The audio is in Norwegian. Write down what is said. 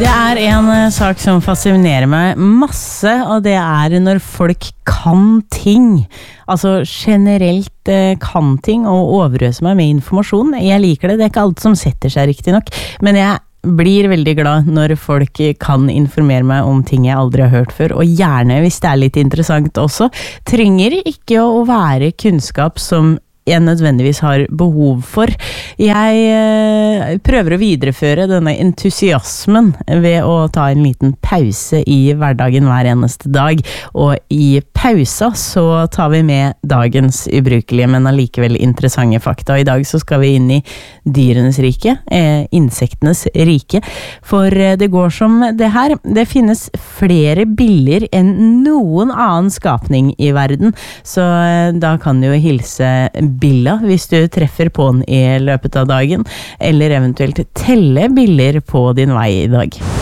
Det en sak som fascinerer meg masse, og det når folk kan ting. Altså generelt kan ting og overøser meg med informasjon. Jeg liker det, det ikke alt som setter seg riktig nok, men jeg blir veldig glad når folk kan informere meg om ting jeg aldri har hørt før, og gjerne hvis det litt interessant også. Trenger ikke å være kunnskap som jeg nødvendigvis har behov for. Jeg prøver å videreføre denne entusiasmen ved å ta en liten pause i hverdagen hver eneste dag, og i pausa så tar vi med dagens ubrukelige, men allikevel interessante fakta. Og i dag så skal vi inn i dyrenes rike, insektenes rike, for det går som det her. Det finnes flere biller enn noen annen skapning i verden, så da kan du jo hilse billa hvis du treffer på den i løpet av dagen, eller eventuelt telle biller på din vei i dag.